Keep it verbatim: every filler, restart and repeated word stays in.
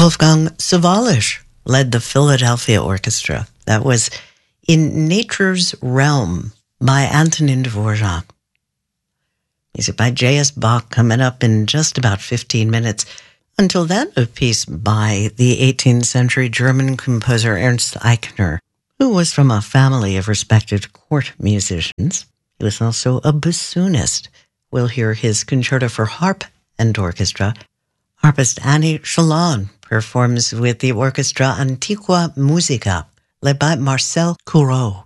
Wolfgang Sawallisch led the Philadelphia Orchestra. That was In Nature's Realm by Antonin Dvorak. Music by J S. Bach coming up in just about fifteen minutes. Until then, a piece by the eighteenth century German composer Ernst Eichner, who was from a family of respected court musicians. He was also a bassoonist. We'll hear his concerto for harp and orchestra. Harpist Annie Chalon performs with the orchestra Antiqua Musica, led by Marcel Courreau.